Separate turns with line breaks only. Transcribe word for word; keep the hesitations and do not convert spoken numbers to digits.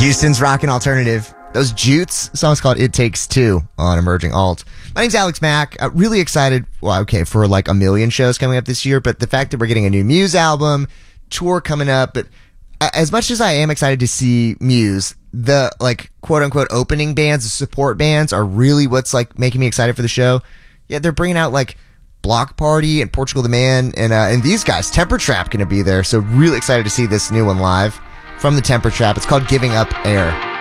Houston's rockin' alternative. Those Jutes song's called It Takes Two on Emerging Alt. My name's Alex Mack. Uh, really excited, well, okay, for like a million shows coming up this year, but the fact that we're getting a new Muse album, tour coming up, but as much as I am excited to see Muse, the like quote unquote opening bands, the support bands are really what's like making me excited for the show. Yeah, they're bringing out like Block Party and Portugal the Man and uh, and these guys, Temper Trap, going to be there. So really excited to see this new one live from the Temper Trap. It's called Giving Up Air.